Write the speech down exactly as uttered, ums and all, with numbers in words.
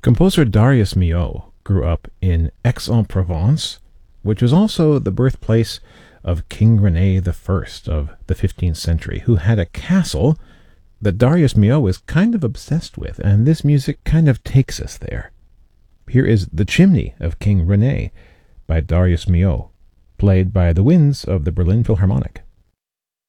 Composer Darius Milhaud grew up in Aix-en-Provence, which was also the birthplace of King René the First of the fifteenth century, who had a castle that Darius Milhaud was kind of obsessed with, and this music kind of takes us there. Here is The Chimney of King René by Darius Milhaud, played by the winds of the Berlin Philharmonic.